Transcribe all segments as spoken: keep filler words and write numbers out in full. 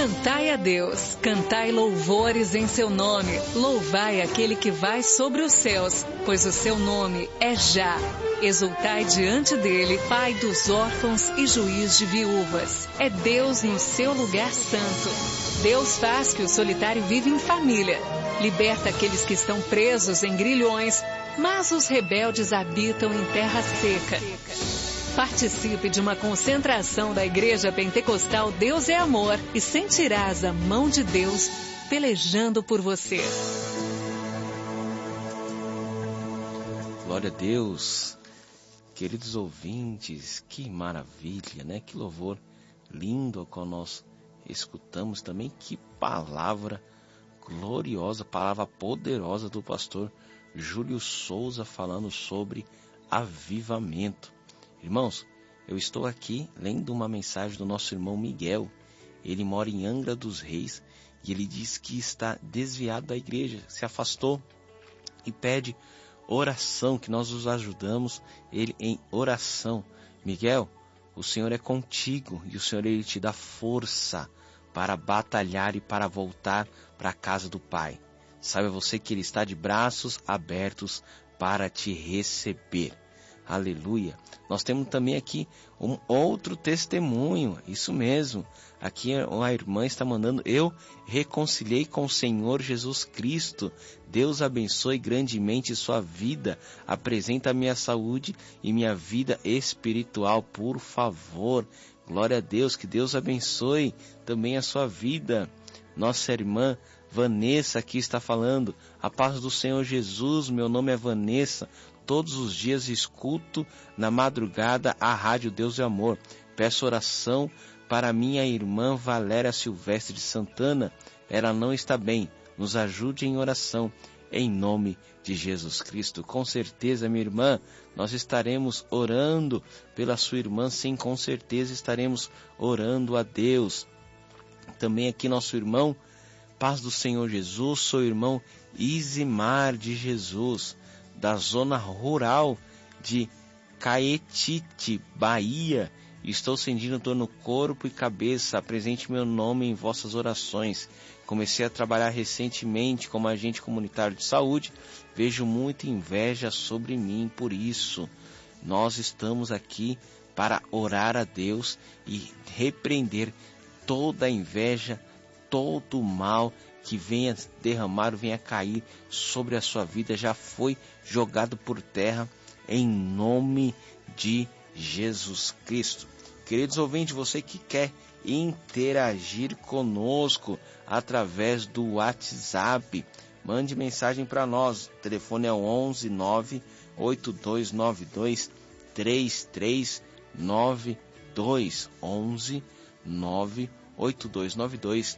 Cantai a Deus, cantai louvores em seu nome, louvai aquele que vai sobre os céus, pois o seu nome é Já. Exultai diante dele, Pai dos órfãos e juiz de viúvas. É Deus no seu lugar santo. Deus faz que o solitário viva em família. Liberta aqueles que estão presos em grilhões, mas os rebeldes habitam em terra seca. Participe de uma concentração da Igreja Pentecostal Deus é Amor e sentirás a mão de Deus pelejando por você. Glória a Deus. Queridos ouvintes, que maravilha, né? Que louvor lindo ao qual nós escutamos também. Que palavra gloriosa, palavra poderosa do pastor Júlio Souza falando sobre avivamento. Irmãos, eu estou aqui lendo uma mensagem do nosso irmão Miguel. Ele mora em Angra dos Reis e ele diz que está desviado da igreja, se afastou e pede oração, que nós os ajudamos ele em oração. Miguel, o Senhor é contigo e o Senhor ele te dá força para batalhar e para voltar para a casa do Pai. Saiba você que ele está de braços abertos para te receber. Aleluia. Nós temos também aqui um outro testemunho, isso mesmo. Aqui a irmã está mandando: eu reconciliei com o Senhor Jesus Cristo. Deus abençoe grandemente sua vida. Apresenta a minha saúde e minha vida espiritual, por favor. Glória a Deus, que Deus abençoe também a sua vida. Nossa irmã Vanessa aqui está falando: a paz do Senhor Jesus, meu nome é Vanessa. Todos os dias escuto na madrugada a Rádio Deus e Amor. Peço oração para minha irmã Valéria Silvestre de Santana. Ela não está bem. Nos ajude em oração, em nome de Jesus Cristo. Com certeza, minha irmã, nós estaremos orando pela sua irmã. Sim, com certeza estaremos orando a Deus. Também aqui nosso irmão, paz do Senhor Jesus, sou o irmão Isimar de Jesus, da zona rural de Caetite, Bahia. Estou sentindo dor no corpo e cabeça. Apresente meu nome em vossas orações. Comecei a trabalhar recentemente como agente comunitário de saúde. Vejo muita inveja sobre mim por isso. Nós estamos aqui para orar a Deus e repreender toda a inveja, todo o mal que venha derramar, venha cair sobre a sua vida, já foi jogado por terra em nome de Jesus Cristo. Queridos ouvintes, você que quer interagir conosco através do WhatsApp, mande mensagem para nós. O telefone é o onze nove oito dois nove dois três três nove dois, onze nove oito dois nove dois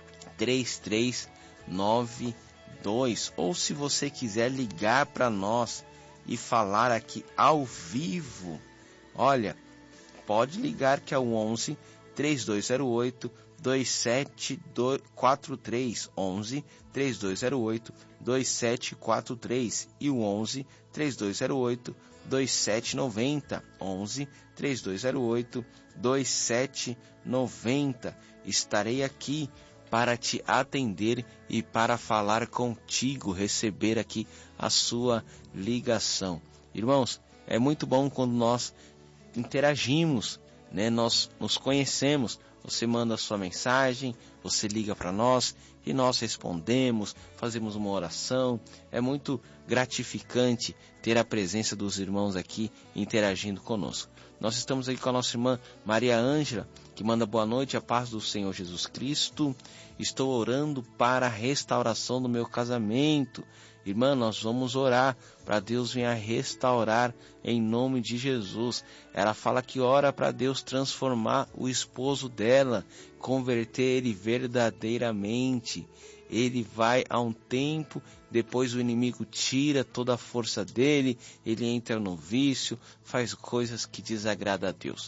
três três nove dois. Ou se você quiser ligar para nós e falar aqui ao vivo, olha, pode ligar que é o onze três dois zero oito dois sete quatro três, onze três dois zero oito dois sete quatro três e o onze três dois zero oito dois sete nove zero, onze três dois zero oito dois sete nove zero. Estarei aqui para te atender e para falar contigo, receber aqui a sua ligação. Irmãos, é muito bom quando nós interagimos, né? Nós nos conhecemos. Você manda a sua mensagem, você liga para nós e nós respondemos, fazemos uma oração. É muito gratificante ter a presença dos irmãos aqui interagindo conosco. Nós estamos aqui com a nossa irmã Maria Ângela, que manda boa noite, a paz do Senhor Jesus Cristo. Estou orando para a restauração do meu casamento. Irmã, nós vamos orar para Deus venha restaurar em nome de Jesus. Ela fala que ora para Deus transformar o esposo dela, converter ele verdadeiramente. Ele vai a um tempo, depois o inimigo tira toda a força dele, ele entra no vício, faz coisas que desagradam a Deus.